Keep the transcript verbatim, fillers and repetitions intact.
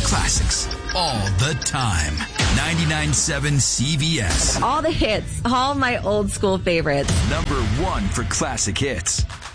classics all the time. ninety-nine point seven C B S. All the hits, all my old school favorites. Number one for classic hits.